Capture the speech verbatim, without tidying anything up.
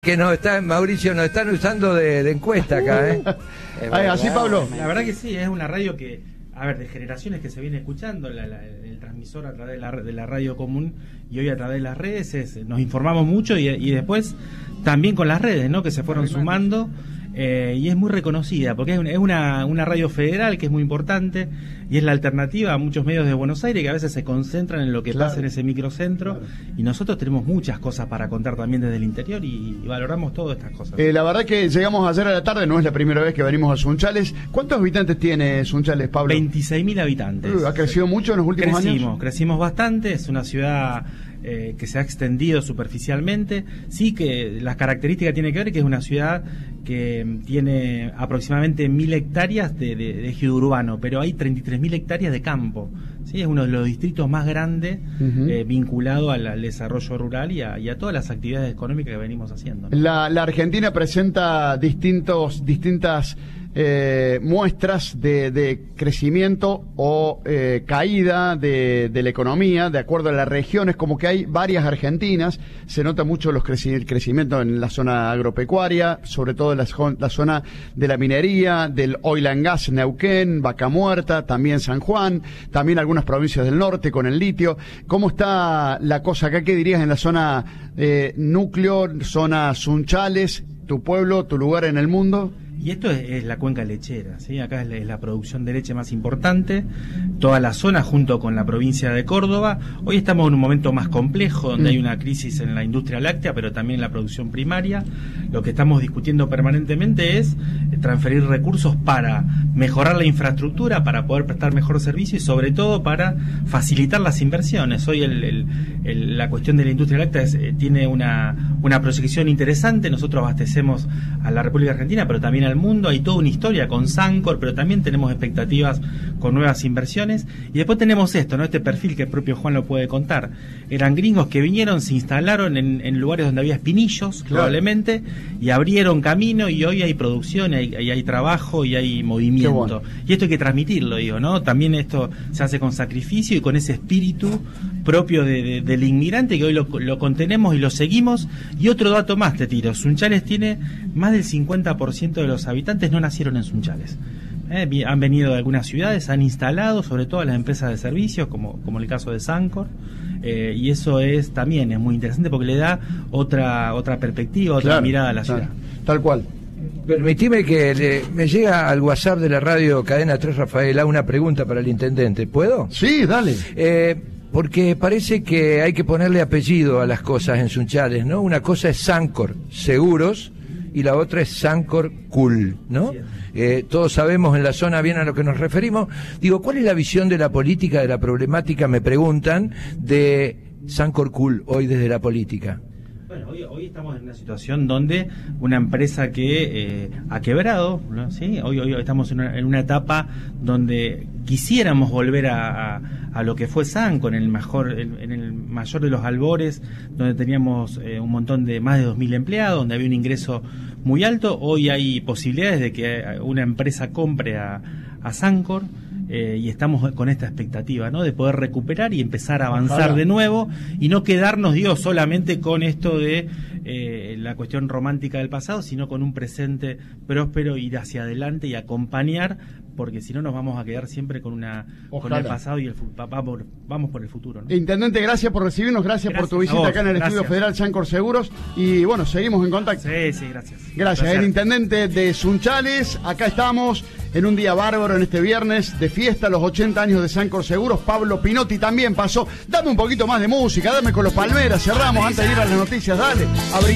que nos está, Mauricio, nos están usando de, de encuesta acá, ¿eh? Ay, así, Pablo. La verdad que sí, es una radio que, a ver, de generaciones que se viene escuchando, la, la, el transmisor a través de la, de la radio común y hoy a través de las redes, es, nos informamos mucho y, y después también con las redes, ¿no? Que se fueron sumando. Eh, y es muy reconocida porque es, una, es una, una radio federal que es muy importante y es la alternativa a muchos medios de Buenos Aires que a veces se concentran en lo que claro. pasa en ese microcentro, claro. y nosotros tenemos muchas cosas para contar también desde el interior y, y valoramos todas estas cosas. Eh, la verdad que llegamos ayer a la tarde, no es la primera vez que venimos a Sunchales. ¿Cuántos habitantes tiene Sunchales, Pablo? veintiséis mil habitantes. Uh, ¿Ha crecido mucho en los últimos crecimos, años? Crecimos bastante, es una ciudad... Eh, que se ha extendido superficialmente, sí que las características tienen que ver que es una ciudad que tiene aproximadamente mil hectáreas de, de, de ejido urbano, pero hay treinta y tres mil hectáreas de campo, sí, es uno de los distritos más grandes, uh-huh. eh, vinculado al, al desarrollo rural y a, y a todas las actividades económicas que venimos haciendo, ¿no? La, la Argentina presenta distintos distintas Eh, muestras de, de crecimiento o eh, caída de, de la economía de acuerdo a las regiones, como que hay varias Argentinas. Se nota mucho los creci- el crecimiento en la zona agropecuaria, sobre todo en la, la zona de la minería, del oil and gas, Neuquén, Vaca Muerta, también San Juan, también algunas provincias del norte con el litio. ¿Cómo está la cosa acá? ¿Qué dirías en la zona eh, núcleo, zona Sunchales, tu pueblo, tu lugar en el mundo? Y esto es, es la cuenca lechera, ¿sí? Acá es la, es la producción de leche más importante, toda la zona junto con la provincia de Córdoba. Hoy estamos en un momento más complejo, donde mm. hay una crisis en la industria láctea, pero también en la producción primaria. Lo que estamos discutiendo permanentemente es transferir recursos para mejorar la infraestructura, para poder prestar mejor servicio y sobre todo para facilitar las inversiones. Hoy el, el, el, la cuestión de la industria láctea es, eh, tiene una, una proyección interesante. Nosotros abastecemos a la República Argentina, pero también al mundo. Hay toda una historia con Sancor, pero también tenemos expectativas con nuevas inversiones. Y después tenemos esto, ¿no? Este perfil que el propio Juan lo puede contar. Eran gringos que vinieron, se instalaron en, en lugares donde había espinillos, claro. probablemente, y abrieron camino, y hoy hay producción, hay, hay, hay trabajo y hay movimiento. Bueno. Y esto hay que transmitirlo, digo, ¿no? También esto se hace con sacrificio y con ese espíritu propio de, de, del inmigrante que hoy lo, lo contenemos y lo seguimos. Y otro dato más te tiro, Sunchales tiene más del cincuenta por ciento de los habitantes no nacieron en Sunchales. Eh, han venido de algunas ciudades, han instalado, sobre todo las empresas de servicios, como, como el caso de Sancor, eh, y eso es también es muy interesante porque le da otra otra perspectiva, otra claro, mirada a la ciudad. Claro, tal cual. Permitime que le, me llega al WhatsApp de la radio Cadena tres Rafaela una pregunta para el intendente. ¿Puedo? Sí, dale. Eh, porque parece que hay que ponerle apellido a las cosas en Sunchales, ¿no? Una cosa es Sancor Seguros y la otra es Sancor Cool, ¿no? Eh, todos sabemos en la zona bien a lo que nos referimos. Digo, ¿cuál es la visión de la política, de la problemática, me preguntan, de Sancor Cool hoy desde la política? Bueno, hoy, hoy estamos en una situación donde una empresa que eh, ha quebrado, ¿no? ¿Sí? Hoy, hoy estamos en una, en una etapa donde quisiéramos volver a, a, a lo que fue Sancor, en el mejor, en, en el mayor de los albores, donde teníamos eh, un montón de más de dos mil empleados, donde había un ingreso muy alto. Hoy hay posibilidades de que una empresa compre a, a Sancor. Eh, y estamos con esta expectativa, ¿no? De poder recuperar y empezar a avanzar Ojalá. de nuevo y no quedarnos, digo, solamente con esto de eh, la cuestión romántica del pasado, sino con un presente próspero, ir hacia adelante y acompañar, porque si no nos vamos a quedar siempre con una Ojalá. con el pasado y el vamos, vamos por el futuro, ¿no? Intendente, gracias por recibirnos, gracias, gracias por tu visita acá en el gracias. Estudio Federal Sancor Seguros y bueno, seguimos en contacto. Sí, sí, gracias. Gracias, el intendente de Sunchales, acá estamos en un día bárbaro en este viernes de fiesta, los ochenta años de Sancor Seguros. Pablo Pinotti también pasó. Dame un poquito más de música, dame con los Palmeras, cerramos antes de ir a las noticias, dale. Abrí